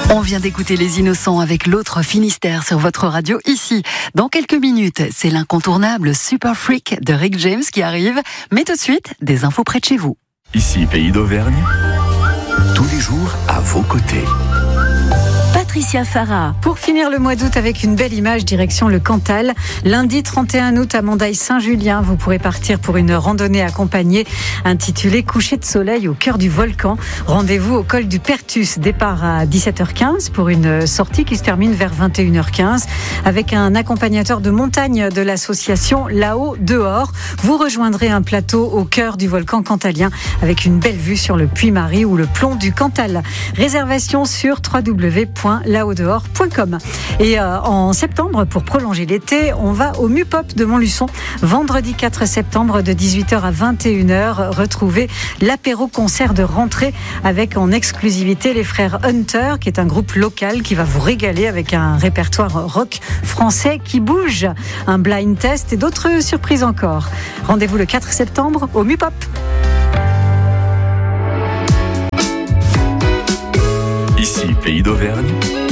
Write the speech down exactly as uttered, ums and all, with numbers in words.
On vient d'écouter Les Innocents avec l'autre Finistère sur votre radio ici. Dans quelques minutes, c'est l'incontournable Super Freak de Rick James qui arrive. Mais tout de suite, des infos près de chez vous. Ici, Pays d'Auvergne, tous les jours à vos côtés. Patricia Farah. Pour finir le mois d'août avec une belle image, direction le Cantal. Lundi trente et un août à Mondaille-Saint-Julien, vous pourrez partir pour une randonnée accompagnée intitulée Coucher de soleil au cœur du volcan. Rendez-vous au col du Pertus, départ à dix-sept heures quinze pour une sortie qui se termine vers vingt et une heures quinze avec un accompagnateur de montagne de l'association Là-haut dehors. Vous rejoindrez un plateau au cœur du volcan cantalien avec une belle vue sur le Puy-Marie ou le plomb du Cantal. Réservation sur w w w point là haut dehors point com. Et euh, en septembre, pour prolonger l'été, on va au Mupop de Montluçon. Vendredi quatre septembre de dix-huit heures à vingt et une heures, retrouvez l'apéro-concert de rentrée avec en exclusivité les frères Hunter, qui est un groupe local qui va vous régaler avec un répertoire rock français qui bouge, un blind test et d'autres surprises encore. Rendez-vous le quatre septembre au Mupop. Ici, Pays d'Auvergne,